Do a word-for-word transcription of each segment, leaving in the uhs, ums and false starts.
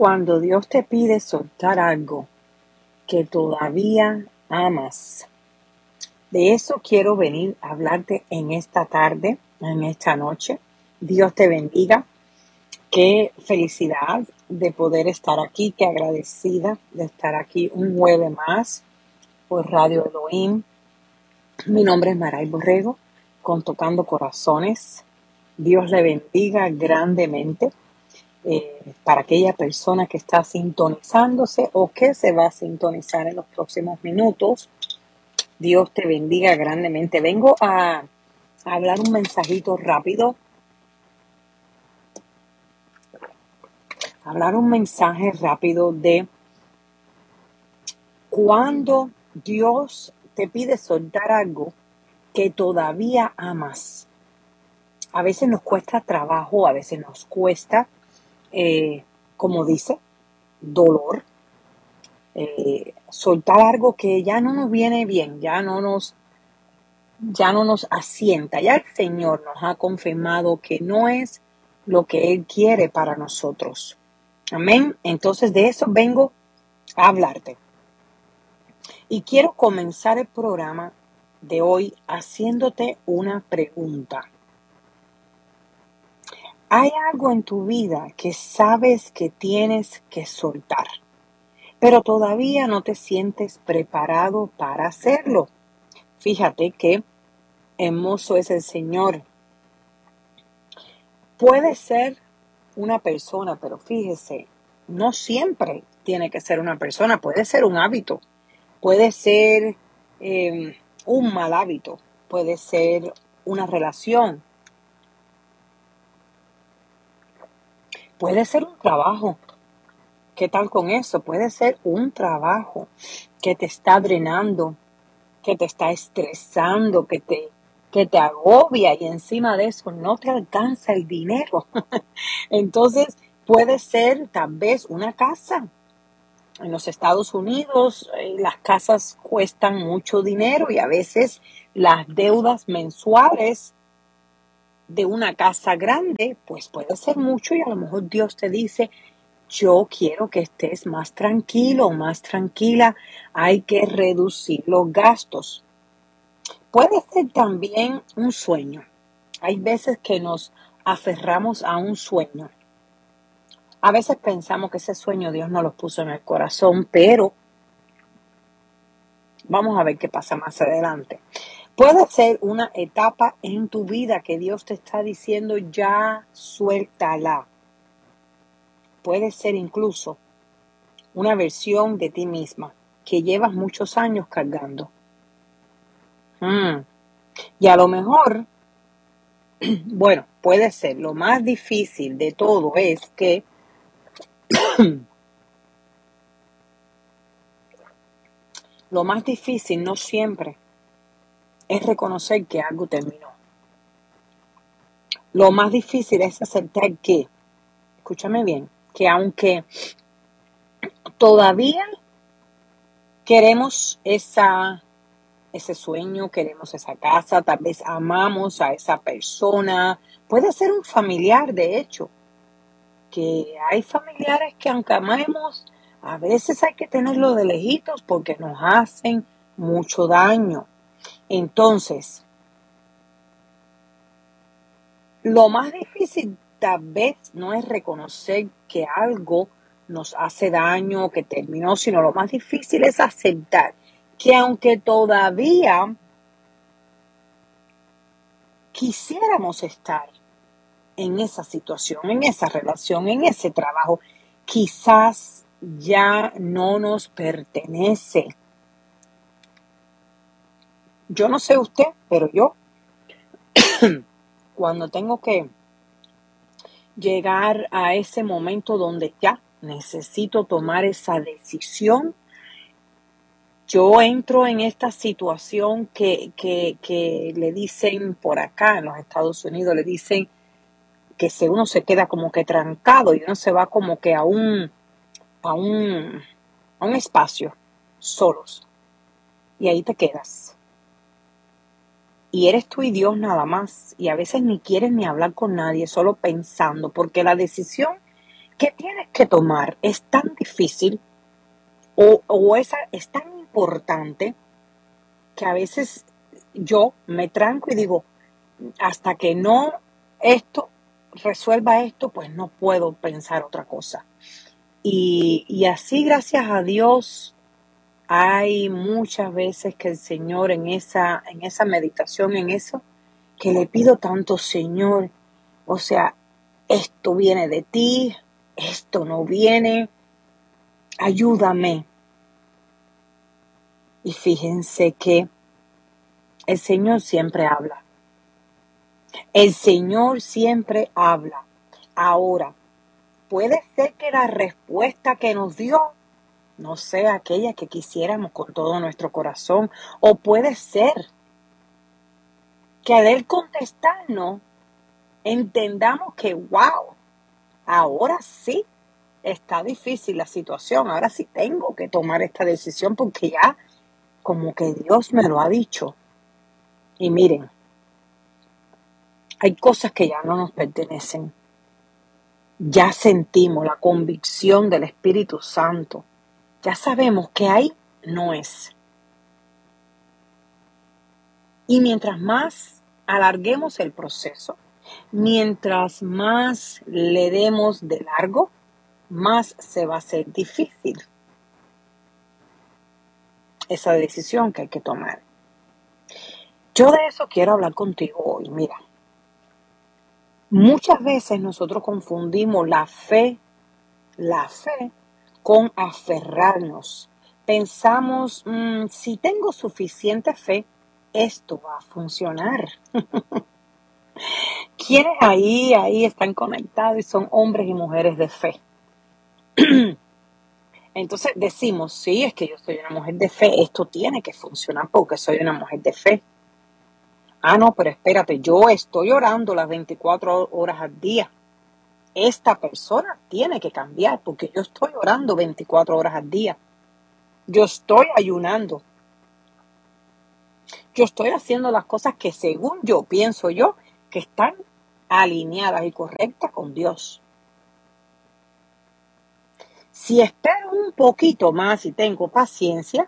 Cuando Dios te pide soltar algo que todavía amas, de eso quiero venir a hablarte en esta tarde, en esta noche. Dios te bendiga. Qué felicidad de poder estar aquí, qué agradecida de estar aquí un jueves más por Radio Elohim. Mi nombre es Maray Borrego, con Tocando Corazones. Dios le bendiga grandemente. Eh, para aquella persona que está sintonizándose o que se va a sintonizar en los próximos minutos, Dios te bendiga grandemente. Vengo a, a hablar un mensajito rápido, hablar un mensaje rápido de cuando Dios te pide soltar algo que todavía amas. A veces nos cuesta trabajo, a veces nos cuesta, eh, como dice, dolor. Eh, soltar algo que ya no nos viene bien, ya no nos, ya no nos asienta. Ya el Señor nos ha confirmado que no es lo que Él quiere para nosotros. Amén. Entonces de eso vengo a hablarte. Y quiero comenzar el programa de hoy haciéndote una pregunta. ¿Hay algo en tu vida que sabes que tienes que soltar, pero todavía no te sientes preparado para hacerlo? Fíjate qué hermoso es el Señor. Puede ser una persona, pero fíjese, no siempre tiene que ser una persona, puede ser un hábito, puede ser eh, un mal hábito, puede ser una relación, puede ser un trabajo. ¿Qué tal con eso? Puede ser un trabajo que te está drenando, que te está estresando, que te, que te agobia y encima de eso no te alcanza el dinero. Entonces puede ser tal vez una casa. En los Estados Unidos eh, las casas cuestan mucho dinero y a veces las deudas mensuales de una casa grande pues puede ser mucho y a lo mejor Dios te dice: yo quiero que estés más tranquilo, más tranquila, hay que reducir los gastos. Puede ser también un sueño. Hay veces que nos aferramos a un sueño. A veces pensamos que ese sueño Dios nos lo puso en el corazón, pero vamos a ver qué pasa más adelante. Puede ser una etapa en tu vida que Dios te está diciendo: ya suéltala. Puede ser incluso una versión de ti misma que llevas muchos años cargando. Mm. Y a lo mejor, bueno, puede ser, lo más difícil de todo es que lo más difícil no siempre es reconocer que algo terminó. Lo más difícil es aceptar que, escúchame bien, que aunque todavía queremos esa, ese sueño, queremos esa casa, tal vez amamos a esa persona, puede ser un familiar de hecho, que hay familiares que aunque amemos, a veces hay que tenerlo de lejitos porque nos hacen mucho daño. Entonces, lo más difícil tal vez no es reconocer que algo nos hace daño, que terminó, sino lo más difícil es aceptar que aunque todavía quisiéramos estar en esa situación, en esa relación, en ese trabajo, quizás ya no nos pertenece. Yo no sé usted, pero yo cuando tengo que llegar a ese momento donde ya necesito tomar esa decisión, yo entro en esta situación que, que, que le dicen por acá en los Estados Unidos, le dicen que se, uno se queda como que trancado y uno se va como que a un, a un, a un espacio solos y ahí te quedas. Y eres tú y Dios nada más. Y a veces ni quieres ni hablar con nadie, solo pensando, porque la decisión que tienes que tomar es tan difícil o, o esa es tan importante que a veces yo me tranco y digo, hasta que no esto resuelva esto, pues no puedo pensar otra cosa. Y, y así, gracias a Dios, hay muchas veces que el Señor en esa, en esa meditación, en eso, que le pido tanto, Señor, o sea, esto viene de ti, esto no viene, ayúdame. Y fíjense que el Señor siempre habla. El Señor siempre habla. Ahora, puede ser que la respuesta que nos dio no sea aquella que quisiéramos con todo nuestro corazón, o puede ser que al Él contestarnos entendamos que, wow, ahora sí está difícil la situación, ahora sí tengo que tomar esta decisión porque ya como que Dios me lo ha dicho. Y miren, hay cosas que ya no nos pertenecen. Ya sentimos la convicción del Espíritu Santo. Ya sabemos que ahí no es. Y mientras más alarguemos el proceso, mientras más le demos de largo, más se va a hacer difícil esa decisión que hay que tomar. Yo de eso quiero hablar contigo hoy. Mira, muchas veces nosotros confundimos la fe, la fe con aferrarnos. Pensamos, mmm, si tengo suficiente fe, esto va a funcionar. ¿Quiénes ahí, ahí están conectados y son hombres y mujeres de fe? Entonces decimos, sí, es que yo soy una mujer de fe, esto tiene que funcionar porque soy una mujer de fe. Ah, no, pero espérate, yo estoy orando las veinticuatro horas al día. Esta persona tiene que cambiar porque yo estoy orando veinticuatro horas al día. Yo estoy ayunando. Yo estoy haciendo las cosas que según yo pienso yo que están alineadas y correctas con Dios. Si espero un poquito más y tengo paciencia,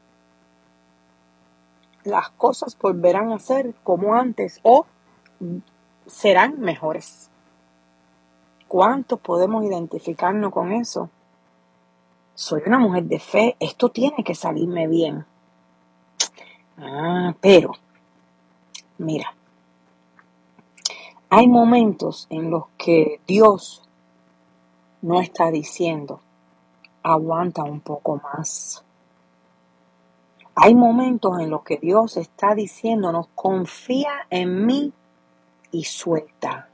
las cosas volverán a ser como antes o serán mejores. ¿Cuántos podemos identificarnos con eso? Soy una mujer de fe, esto tiene que salirme bien. Ah, pero, mira, hay momentos en los que Dios no está diciendo, aguanta un poco más. Hay momentos en los que Dios está diciéndonos, confía en mí y suelta.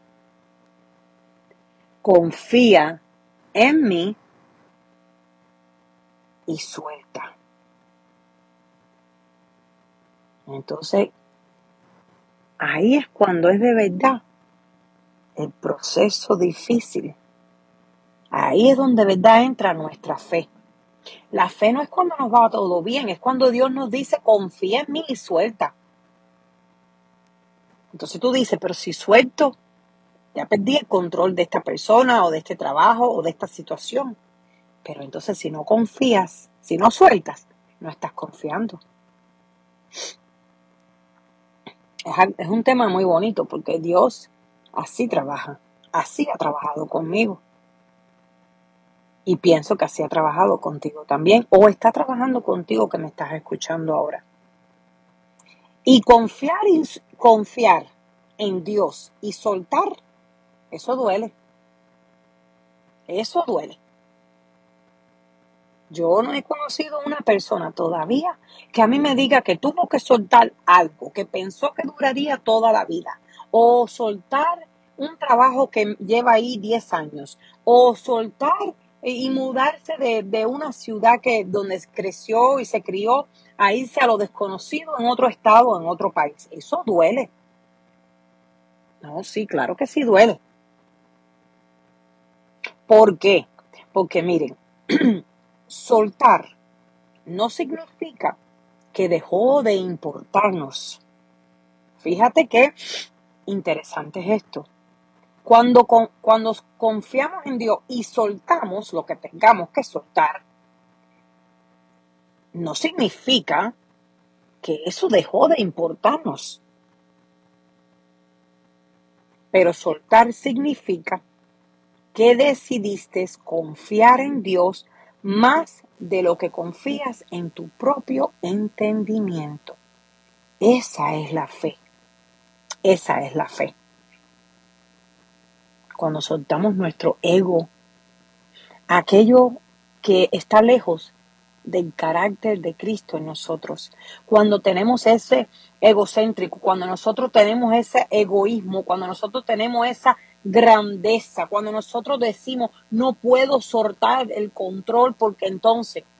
Confía en mí y suelta. Entonces, ahí es cuando es de verdad el proceso difícil. Ahí es donde de verdad entra nuestra fe. La fe no es cuando nos va todo bien, es cuando Dios nos dice, confía en mí y suelta. Entonces tú dices, pero si suelto, ya perdí el control de esta persona o de este trabajo o de esta situación. Pero entonces si no confías, si no sueltas, no estás confiando. Es, es un tema muy bonito porque Dios así trabaja, así ha trabajado conmigo. Y pienso que así ha trabajado contigo también, o está trabajando contigo que me estás escuchando ahora. Y confiar, y, confiar en Dios y soltar, eso duele. Eso duele. Yo no he conocido una persona todavía que a mí me diga que tuvo que soltar algo, que pensó que duraría toda la vida, o soltar un trabajo que lleva ahí diez años, o soltar y mudarse de, de una ciudad que donde creció y se crió a irse a lo desconocido en otro estado, en otro país. Eso duele. No, sí, claro que sí duele. ¿Por qué? Porque miren, soltar no significa que dejó de importarnos. Fíjate qué interesante es esto. Cuando, con, cuando confiamos en Dios y soltamos lo que tengamos que soltar, no significa que eso dejó de importarnos. Pero soltar significa que decidiste confiar en Dios más de lo que confías en tu propio entendimiento. Esa es la fe. Esa es la fe. Cuando soltamos nuestro ego, aquello que está lejos del carácter de Cristo en nosotros, cuando tenemos ese egocéntrico, cuando nosotros tenemos ese egoísmo, cuando nosotros tenemos esa grandeza, cuando nosotros decimos no puedo soltar el control porque entonces